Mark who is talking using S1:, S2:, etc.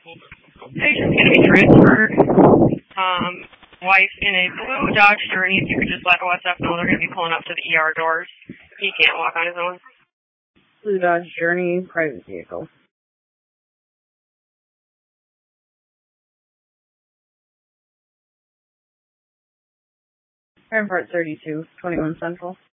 S1: Patient's going to be transferred. Wife in a blue Dodge Journey. If you could just let OSF know they're going to be pulling up to the ER doors. He can't walk on his own.
S2: Blue Dodge Journey, private vehicle. Part 32, 21 Central.